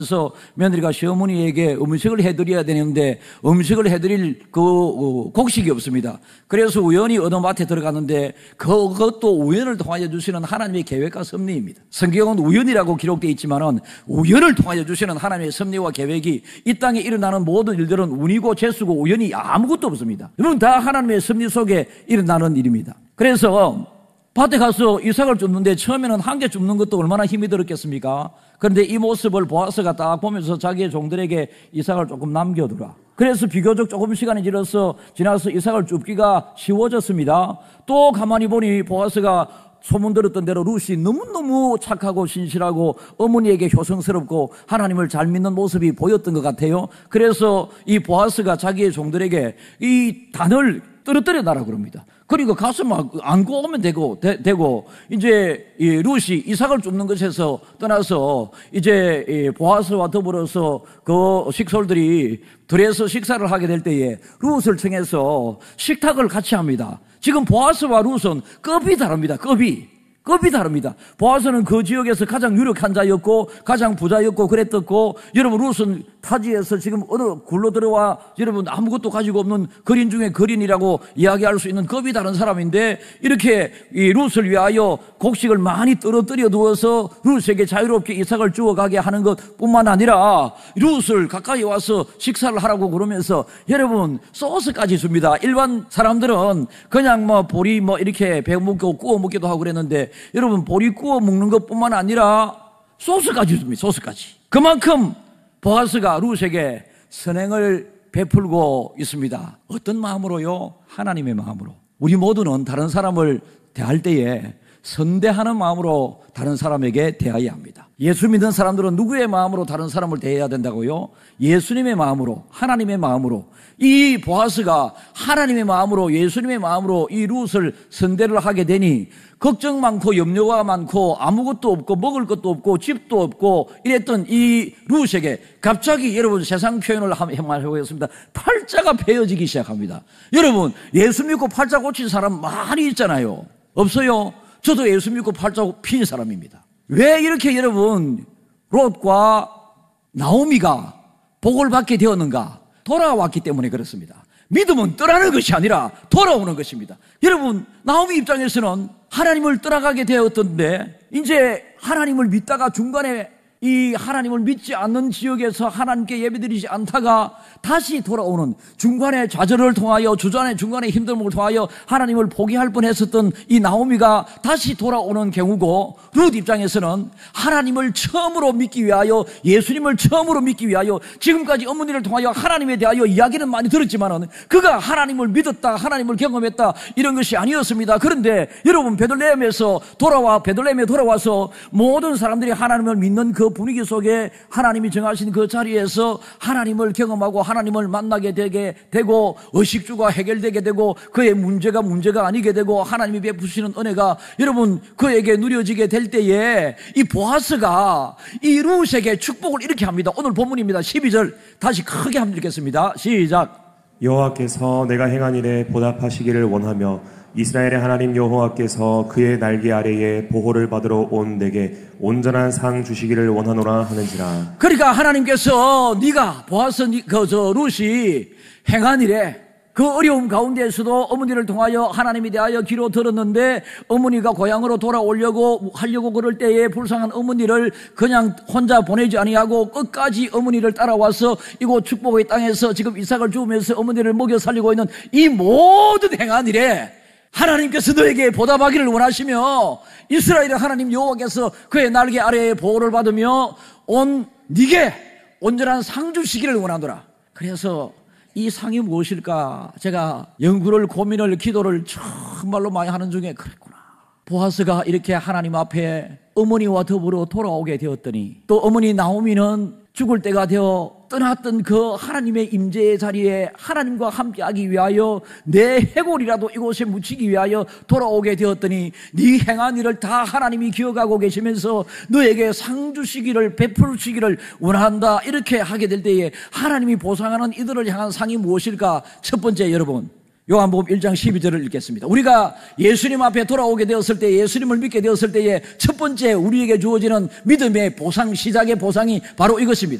그래서 며느리가 시어머니에게 음식을 해드려야 되는데 음식을 해드릴 그 곡식이 없습니다. 그래서 우연히 어느 밭에 들어갔는데 그것도 우연을 통하여 주시는 하나님의 계획과 섭리입니다. 성경은 우연이라고 기록되어 있지만은 우연을 통하여 주시는 하나님의 섭리와 계획이 이 땅에 일어나는 모든 일들은 운이고 재수고 우연이 아무것도 없습니다. 여러분 다 하나님의 섭리 속에 일어나는 일입니다. 그래서 밭에 가서 이삭을 줍는데 처음에는 한 개 줍는 것도 얼마나 힘이 들었겠습니까? 그런데 이 모습을 보아스가 딱 보면서 자기의 종들에게 이삭을 조금 남겨두라. 그래서 비교적 조금 시간이 지나서 이삭을 줍기가 쉬워졌습니다. 또 가만히 보니 보아스가 소문 들었던 대로 룻이 너무너무 착하고 신실하고 어머니에게 효성스럽고 하나님을 잘 믿는 모습이 보였던 것 같아요. 그래서 이 보아스가 자기의 종들에게 이 단을 떨어뜨려 놔라 그럽니다. 그리고 가서 막 안고 오면 되고 이제 이 룻이 이삭을 줍는 것에서 떠나서 이제 이 보아스와 더불어서 그 식솔들이 들에서 식사를 하게 될 때에 룻을 청해서 식탁을 같이 합니다. 지금 보아스와 룻은 급이 다릅니다. 급이 다릅니다. 보아스는 그 지역에서 가장 유력한 자였고 가장 부자였고 그랬었고, 여러분 룻은 타지에서 지금 어느 굴러 들어와 여러분 아무것도 가지고 없는 거린 중에 거린이라고 이야기할 수 있는 급이 다른 사람인데, 이렇게 이 룻을 위하여 곡식을 많이 떨어뜨려 두어서 룻에게 자유롭게 이삭을 주어가게 하는 것뿐만 아니라 룻을 가까이 와서 식사를 하라고 그러면서 여러분 소스까지 줍니다. 일반 사람들은 그냥 뭐 보리 뭐 이렇게 배먹고 구워 먹기도 하고 그랬는데, 여러분 보리 구워 먹는 것뿐만 아니라 소스까지 줍니다. 소스까지. 그만큼 보아스가 룻에게 선행을 베풀고 있습니다. 어떤 마음으로요? 하나님의 마음으로. 우리 모두는 다른 사람을 대할 때에 선대하는 마음으로 다른 사람에게 대해야 합니다. 예수 믿는 사람들은 누구의 마음으로 다른 사람을 대해야 된다고요? 예수님의 마음으로, 하나님의 마음으로. 이 보아스가 하나님의 마음으로, 예수님의 마음으로 이 룻을 선대를 하게 되니 걱정 많고 염려가 많고 아무것도 없고 먹을 것도 없고 집도 없고 이랬던 이 룻에게 갑자기, 여러분 세상 표현을 한번 해보겠습니다. 팔자가 베어지기 시작합니다. 여러분 예수 믿고 팔자 고친 사람 많이 있잖아요. 없어요? 저도 예수 믿고 팔자 핀 사람입니다. 왜 이렇게 여러분 롯과 나오미가 복을 받게 되었는가? 돌아왔기 때문에 그렇습니다. 믿음은 떠나는 것이 아니라 돌아오는 것입니다. 여러분 나오미 입장에서는 하나님을 떠나가게 되었던데, 이제 하나님을 믿다가 중간에 이 하나님을 믿지 않는 지역에서 하나님께 예배드리지 않다가 다시 돌아오는, 중간에 좌절을 통하여 중간에 힘듦을 통하여 하나님을 포기할 뻔했었던 이 나오미가 다시 돌아오는 경우고, 룻 입장에서는 하나님을 처음으로 믿기 위하여, 예수님을 처음으로 믿기 위하여, 지금까지 어머니를 통하여 하나님에 대하여 이야기는 많이 들었지만은 그가 하나님을 믿었다, 하나님을 경험했다 이런 것이 아니었습니다. 그런데 여러분 베들레헴에 돌아와서 모든 사람들이 하나님을 믿는 그 분위기 속에 하나님이 정하신 그 자리에서 하나님을 경험하고 하나님을 만나게 되게 되고, 의식주가 해결되게 되고, 그의 문제가 아니게 되고, 하나님이 베푸시는 은혜가 여러분 그에게 누려지게 될 때에 이 보아스가 이 룻에게 축복을 이렇게 합니다. 오늘 본문입니다. 12절 다시 크게 한번 읽겠습니다. 시작. 여호와께서 내가 행한 일에 보답하시기를 원하며 이스라엘의 하나님 여호와께서 그의 날개 아래에 보호를 받으러 온 내게 온전한 상 주시기를 원하노라 하는지라. 그러니까 하나님께서 네가 보아스 룻이 행한 일에 그 어려움 가운데에서도 어머니를 통하여 하나님에 대하여 기로 들었는데, 어머니가 고향으로 돌아오려고 하려고 그럴 때에 불쌍한 어머니를 그냥 혼자 보내지 아니하고 끝까지 어머니를 따라와서 이곳 축복의 땅에서 지금 이삭을 주우면서 어머니를 먹여 살리고 있는 이 모든 행한 일에 하나님께서 너에게 보답하기를 원하시며, 이스라엘의 하나님 여호와께서 그의 날개 아래에 보호를 받으며 네게 온전한 상 주시기를 원하노라. 그래서 이 상이 무엇일까? 제가 연구를, 고민을, 기도를 정말로 많이 하는 중에 그랬구나. 보아스가 이렇게 하나님 앞에 어머니와 더불어 돌아오게 되었더니, 또 어머니 나오미는 죽을 때가 되어 떠났던 그 하나님의 임재의 자리에 하나님과 함께하기 위하여 내 해골이라도 이곳에 묻히기 위하여 돌아오게 되었더니, 네 행한 일을 다 하나님이 기억하고 계시면서 너에게 상 주시기를, 베풀시기를 원한다. 이렇게 하게 될 때에 하나님이 보상하는 이들을 향한 상이 무엇일까? 첫 번째, 여러분 요한복음 1장 12절을 읽겠습니다. 우리가 예수님 앞에 돌아오게 되었을 때, 예수님을 믿게 되었을 때에 첫 번째 우리에게 주어지는 믿음의 보상, 시작의 보상이 바로 이것입니다.